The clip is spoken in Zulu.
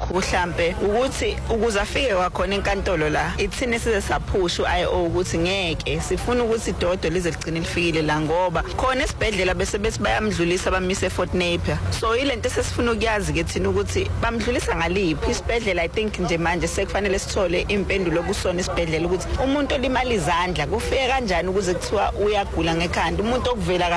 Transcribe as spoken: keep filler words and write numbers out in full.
mhlambe ukuthi ukuze afike kwakhona enkantolo la ithini size saphusha u-I O ukuthi ngeke sifuna ukuthi idodo lize ligcine lifikile la ngoba khona esibhedlela bese bethi bayamdlulisa bamise eFort Napier. So ilento sesifuna ukuyazi ke thina ukuthi bamdlulisa ngaliphi isibhedlela. I think nje manje sekufanele sithole impendulo kusona isibhedlela ukuthi umuntu olimala izandla kufike kanjani ukuze kuthiwa uyagula ngekhanda, umuntu okuvela